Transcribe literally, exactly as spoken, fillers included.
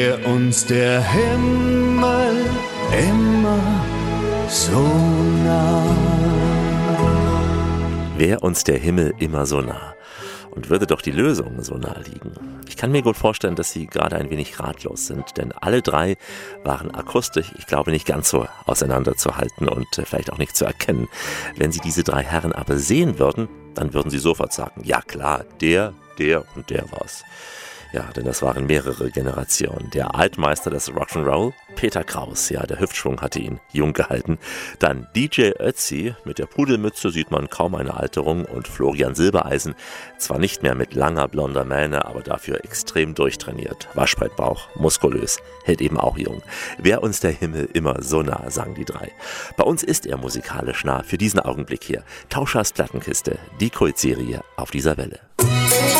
Wär uns der Himmel immer so nah. Wär uns der Himmel immer so nah. Und würde doch die Lösung so nah liegen. Ich kann mir gut vorstellen, dass Sie gerade ein wenig ratlos sind, denn alle drei waren akustisch, ich glaube, nicht ganz so auseinanderzuhalten und vielleicht auch nicht zu erkennen. Wenn Sie diese drei Herren aber sehen würden, dann würden Sie sofort sagen, ja klar, der, der und der war's. Ja, denn das waren mehrere Generationen. Der Altmeister des Rock'n'Roll, Peter Kraus, ja, der Hüftschwung hatte ihn jung gehalten. Dann D J Ötzi, mit der Pudelmütze sieht man kaum eine Alterung. Und Florian Silbereisen, zwar nicht mehr mit langer blonder Mähne, aber dafür extrem durchtrainiert. Waschbrettbauch, muskulös, hält eben auch jung. Wär uns der Himmel immer so nah, sagen die drei. Bei uns ist er musikalisch nah, für diesen Augenblick hier. Tauschers Plattenkiste, die Kultserie auf dieser Welle.